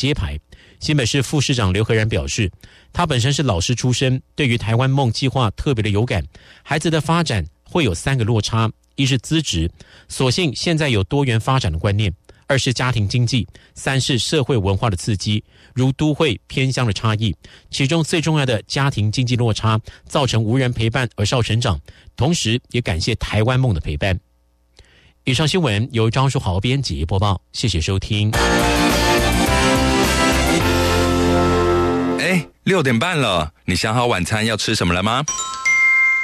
揭牌。新北市副市长刘和然表示，他本身是老师出身，对于台湾梦计划特别的有感。孩子的发展会有3个落差：一是资质，所幸现在有多元发展的观念；二是家庭经济；三是社会文化的刺激，如都会偏乡的差异。其中最重要的家庭经济落差，造成无人陪伴而少成长，同时也感谢台湾梦的陪伴。以上新闻由张淑豪编辑播报，谢谢收听。 6点半了，你想好晚餐要吃什么了吗？